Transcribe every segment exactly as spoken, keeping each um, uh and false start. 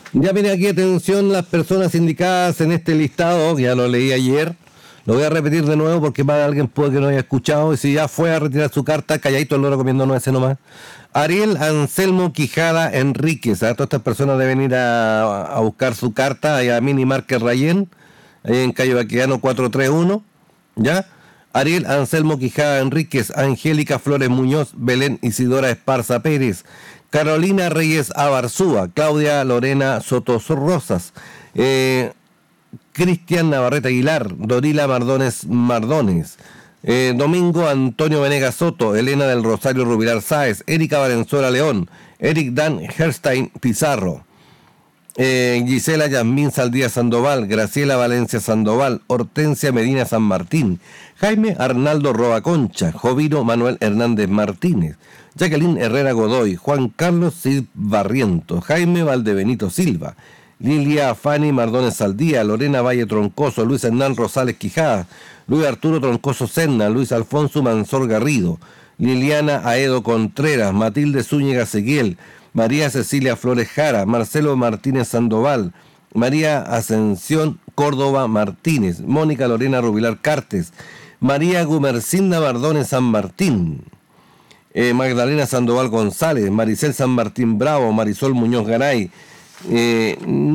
Ya mire aquí, atención, las personas indicadas en este listado, que ya lo leí ayer, lo voy a repetir de nuevo porque para alguien puede que no haya escuchado, y si ya fue a retirar su carta, calladito lo recomiendo, no ese nomás. Ariel Anselmo Quijada Enríquez, ¿ah? Todas estas personas deben ir a, a buscar su carta ahí a Mini Market Rayén, ahí en calle Baqueano cuatrocientos treinta y uno, ¿ya? Ariel Anselmo Quijada Enríquez, Angélica Flores Muñoz, Belén Isidora Esparza Pérez, Carolina Reyes Abarzúa, Claudia Lorena Sotos Rosas, eh, Cristian Navarrete Aguilar, Dorila Mardones Mardones, eh, Domingo Antonio Venegas Soto, Elena del Rosario Rubilar Sáez, Erika Valenzuela León, Eric Dan Herstein Pizarro, eh, Gisela Yasmín Saldía Sandoval, Graciela Valencia Sandoval, Hortensia Medina San Martín, Jaime Arnaldo Robaconcha, Jovino Manuel Hernández Martínez, Jacqueline Herrera Godoy, Juan Carlos Cid Barriento, Jaime Valdebenito Silva, Lilia Fanny Mardones Saldía, Lorena Valle Troncoso, Luis Hernán Rosales Quijada, Luis Arturo Troncoso Senna, Luis Alfonso Mansor Garrido, Liliana Aedo Contreras, Matilde Zúñiga Seguiel, María Cecilia Flores Jara, Marcelo Martínez Sandoval, María Ascensión Córdoba Martínez, Mónica Lorena Rubilar Cartes, María Gumercinda Mardones San Martín, eh, Magdalena Sandoval González, Maricel San Martín Bravo, Marisol Muñoz Garay, eh,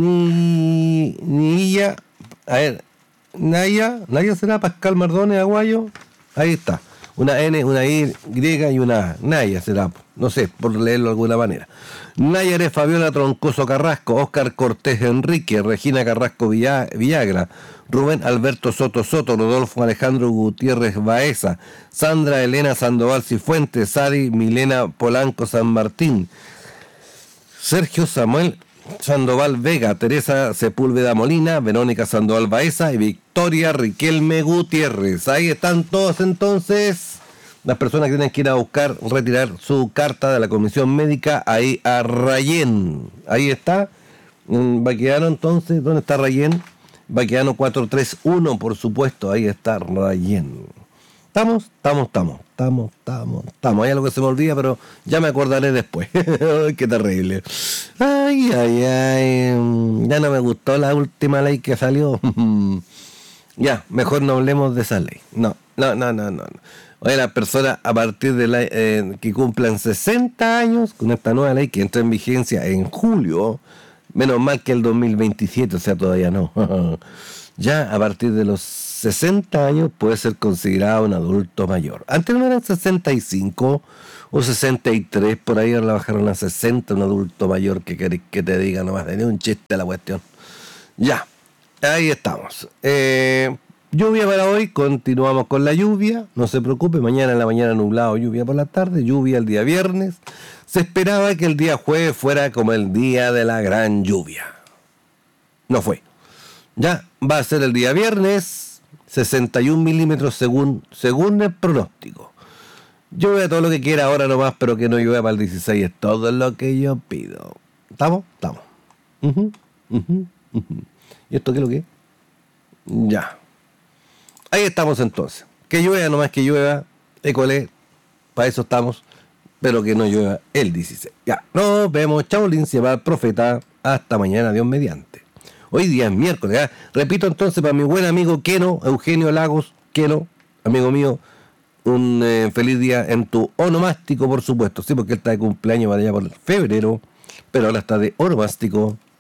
ni, Nilla, a ver, Naya, Naya será Pascal Mardones Aguayo, ahí está, una N, una Y y una A, Naya será, no sé, por leerlo de alguna manera. Nayare Fabiola Troncoso Carrasco, Óscar Cortés Enrique, Regina Carrasco Villa, Villagra, Rubén Alberto Soto Soto, Rodolfo Alejandro Gutiérrez Baeza, Sandra Elena Sandoval Cifuentes, Sari Milena Polanco San Martín, Sergio Samuel Sandoval Vega, Teresa Sepúlveda Molina, Verónica Sandoval Baeza y Victoria Riquelme Gutiérrez. Ahí están todos entonces las personas que tienen que ir a buscar, retirar su carta de la comisión médica ahí a Rayén. Ahí está, en Baqueano entonces, ¿dónde está Rayén? Baqueano cuatrocientos treinta y uno, por supuesto, ahí está Rayén. Estamos, estamos, estamos, estamos, estamos, estamos. Hay algo que se me olvida, pero ya me acordaré después. Qué terrible. Ay, ay, ay. Ya no me gustó la última ley que salió. Ya, mejor no hablemos de esa ley. No, no, no, no, no. Oye, las personas a partir de la eh, que cumplan sesenta años con esta nueva ley que entra en vigencia en julio, menos mal que el dos mil veintisiete, o sea, todavía no. Ya a partir de los sesenta años puede ser considerado un adulto mayor. Antes no eran sesenta y cinco o sesenta y tres, por ahí ahora la bajaron a sesenta, un adulto mayor que querés que te diga nomás, tenía un chiste la cuestión. Ya, ahí estamos. Eh, lluvia para hoy, continuamos con la lluvia, no se preocupe, mañana en la mañana nublado, lluvia por la tarde, lluvia el día viernes. Se esperaba que el día jueves fuera como el día de la gran lluvia. No fue. Ya va a ser el día viernes, sesenta y un milímetros según, según el pronóstico. Llueve todo lo que quiera ahora nomás, pero que no llueva para el dieciséis, es todo lo que yo pido. ¿Estamos? Estamos. Uh-huh, uh-huh, uh-huh. ¿Y esto qué es lo que es? Ya. Ahí estamos entonces. Que llueva nomás, que llueva, école, para eso estamos, pero que no llueva el dieciséis. Ya, nos vemos, chaolín, se va el profeta, hasta mañana, Dios mediante. Hoy día es miércoles, ¿eh? Repito entonces para mi buen amigo Keno, Eugenio Lagos, Keno, amigo mío, un eh, feliz día en tu onomástico, por supuesto, sí, porque él está de cumpleaños para allá por febrero, pero ahora está de onomástico.